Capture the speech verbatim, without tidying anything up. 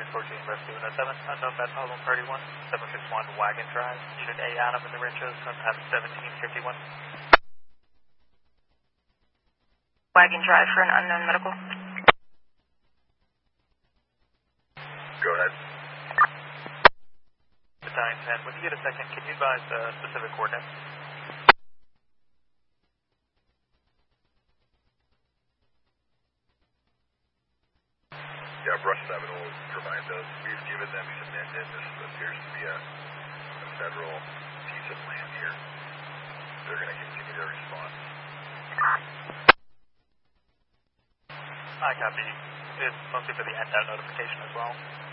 fourteen Rescue one oh seven, unknown bed problem thirty-one, seven six one Wagon Drive, Unit A Adam in the Ranchos, contact seventeen fifty-one. Wagon Drive for an unknown medical. Go ahead. Battalion ten, when you get a second, can you advise uh, specific coordinates? Yeah, Brush seven will provide those. We've given them cement, and this appears to be a, a federal piece of land here. They're going to continue their response. I copy. It's mostly for the end-out notification as well.